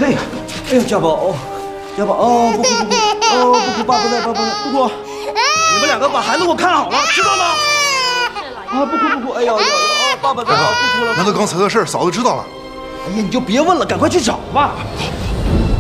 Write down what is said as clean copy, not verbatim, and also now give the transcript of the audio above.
哎呀，哎呀，家宝，哦，家宝，哦，不哭不哭，哦，不哭，爸不在，爸不在，不哭。你们两个把孩子给我看好了，知道吗？啊，不哭不哭，哎呦呦呦，哦，爸爸在，不哭了。 那都刚才的事，嫂子知道了。 哎呀，你就别问了，赶快去找吧。 好。